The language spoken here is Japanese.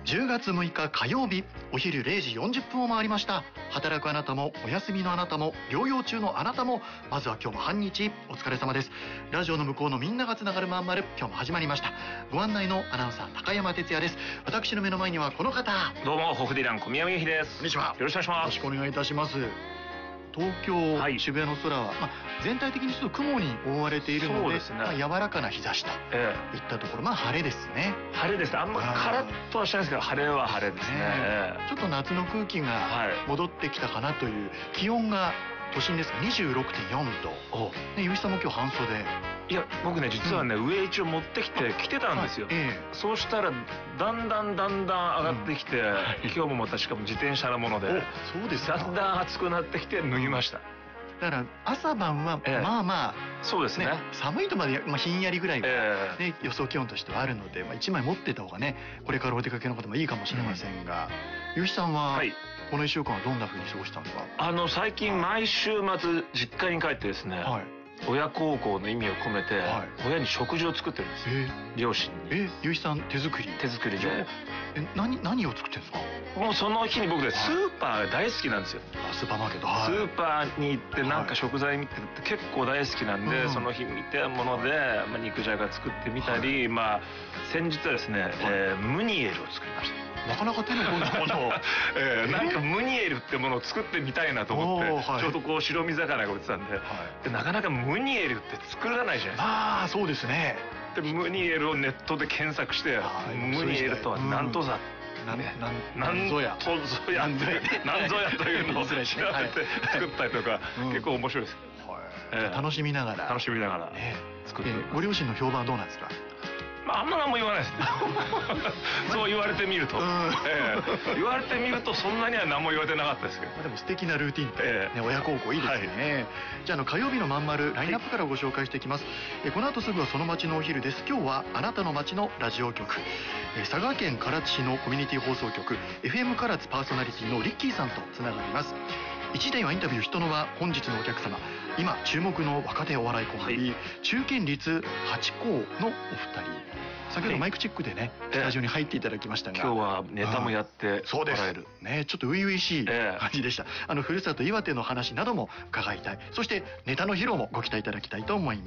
10月6日火曜日、お昼0時40分を回りました。働くあなたも、お休みのあなたも、療養中のあなたも、まずは今日も半日お疲れ様です。ラジオの向こうのみんながつながるまんまる、今日も始まりました。ご案内のアナウンサー高山哲也です。私の目の前にはこの方。 どうも、ホフディラン小宮山由紀です。 こんにちは。 よろしくお願いします。 よろしくお願いいたします。東京、はい、渋谷の空は、全体的にちょっと雲に覆われているの で、柔らかな日差しといったところ、晴れですね。 晴れですね。あんまカラッとはしないですけど、晴れは晴れですね。 ちょっと夏の空気が戻ってきたかなという、気温が都心ですが 26.4 度。ゆうひさんも今日半袖。 いや、僕ね、実はね、上一応持ってきて着てたんですよ。そうしたらだんだん上がってきて、今日もまたしかも自転車のもので、 そうですか。 だんだん暑くなってきて脱ぎました。 だから朝晩はそうですね。 寒いとまでひんやりぐらいが予想気温としてはあるので、1枚持ってた方がね、これからお出かけの方もいいかもしれませんが、ゆうひさんはこの1週間はどんな風に過ごしたのか。 最近毎週末実家に帰ってですね、親孝行の意味を込めて親に食事を作ってるんですよ、両親に。 ゆうひさん手作りで。何を作ってるんですか？ もうその日に僕でスーパーが大好きなんですよ。 スーパーマーケット。 スーパーに行ってなんか食材見てるって結構大好きなんで、その日見たもので肉じゃが作ってみたり、先日はですねムニエルを作りました。 なかなか手の込んだものをなんかムニエルってものを作ってみたいなと思って、ちょうどこう白身魚が売ってたんで、なかなかムニエルって作らないじゃないですか。 そうですね。 でムニエルをネットで検索して、ムニエルとは何とぞなんぞやというのを調べて作ったりとか、結構面白いです。 楽しみながら作って。ご両親の評判はどうなんですか？ あんま何も言わないですね。そう言われてみると、そんなには何も言われてなかったですけど。 でも素敵なルーティンと親孝行いいですよね。じゃあ火曜日のまんまるラインナップからご紹介していきます。この後すぐはその街のお昼です。今日はあなたの街のラジオ局、佐賀県唐津市のコミュニティ放送局 FM 唐津パーソナリティのリッキーさんとつながります。1時台はインタビュー人の輪、本日のお客様、今注目の若手お笑いコンビ、中堅立八高のお二人。先ほどマイクチェックでね、スタジオに入っていただきましたが、 今日はネタもやってもらえるね、ちょっと初々しい感じでした。ふるさと岩手の話なども伺いたい。そしてネタの披露もご期待いただきたいと思います。